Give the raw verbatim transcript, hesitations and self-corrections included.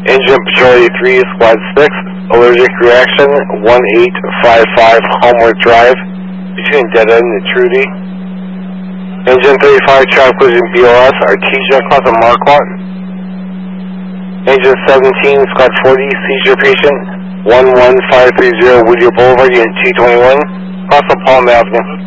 Engine Patrol three, Squad six, allergic reaction, one eight five five Homeward Drive, between Dead End and Trudy. Engine thirty-five, traffic collision B O S, Artesia, crossing Marquardt. Engine seventeen, Squad forty, seizure patient, one one five three zero Whittier Boulevard, Unit T twenty-one, crossing Palm Avenue.